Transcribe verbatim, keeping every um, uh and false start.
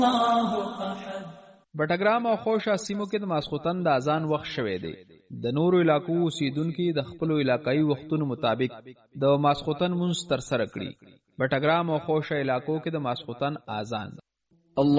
بټګرام او خوشا سیمو کې د ماسخوتن د اذان وخت شوه دی. د نورو علاقو اوسیدونکو د خپل علاقايي وختونو مطابق د ماسخوتن منځ تر سره کړی. بټګرام او خوشا علاقو کې د ماسخوتن اذان